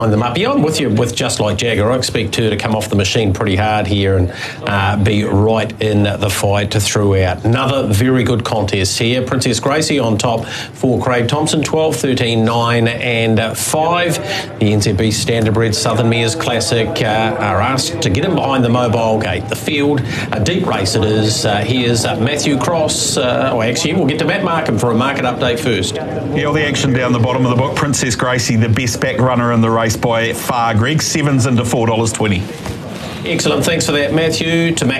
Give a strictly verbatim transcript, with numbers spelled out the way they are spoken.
them up. Yeah, I'm with you with Just Like Jagger. I expect her to come off the machine pretty hard here and uh, be right in the fight throughout. Another very good contest here. Princess Gracie on top for Craig Thompson, twelve, thirteen, nine and five. The N Z B Standardbred Southern Mares Classic uh, are asked to get in behind the mobile gate. The field, a deep race it is. Uh, here's uh, Matthew Cross. Uh, oh, actually, we'll get to Matt Markham for a market update first. Yeah, all the action down the bottom of the book. Princess Gracie, the best back runner in the race by far, Greg. Sevens into four dollars twenty. Excellent. Thanks for that, Matthew. To Matt